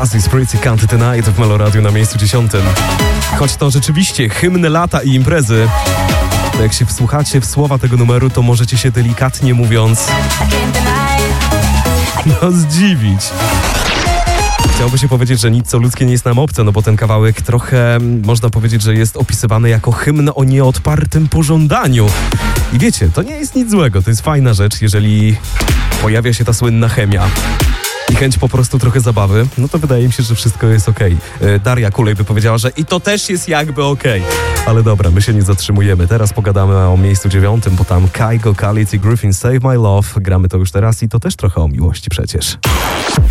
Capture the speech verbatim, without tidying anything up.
Cassie Pretty Can't Tonight w Meloradiu na miejscu dziesiątym. Choć to rzeczywiście hymn lata i imprezy, to jak się wsłuchacie w słowa tego numeru, to możecie się delikatnie mówiąc no zdziwić. Chciałoby się powiedzieć, że nic co ludzkie nie jest nam obce, no bo ten kawałek trochę można powiedzieć, że jest opisywany jako hymn o nieodpartym pożądaniu. I wiecie, to nie jest nic złego, to jest fajna rzecz, jeżeli pojawia się ta słynna chemia i chęć po prostu trochę zabawy, no to wydaje mi się, że wszystko jest okej. Okay. Daria Kulej by powiedziała, że i to też jest jakby okej. Okay. Ale dobra, my się nie zatrzymujemy. Teraz pogadamy o miejscu dziewiątym, bo tam Kygo, Khalid i Griffin Save My Love. Gramy to już teraz i to też trochę o miłości przecież.